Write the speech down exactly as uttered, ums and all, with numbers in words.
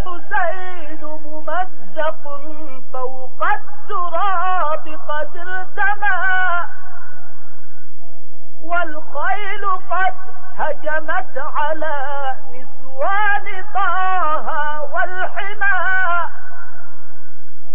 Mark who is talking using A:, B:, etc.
A: الحسين ممزق فوق التراب قد ارتمى، والخيل قد هجمت على